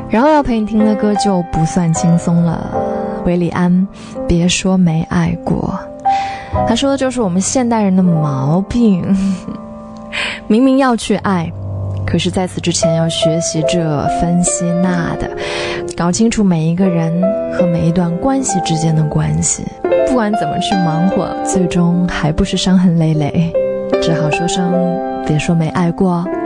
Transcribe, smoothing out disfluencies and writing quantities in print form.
然后要陪你听的歌就不算轻松了，韦礼安，别说没爱过。他说的就是我们现代人的毛病，明明要去爱，可是在此之前要学习这分析那的，搞清楚每一个人和每一段关系之间的关系。不管怎么去忙活，最终还不是伤痕累累，只好说声别说没爱过。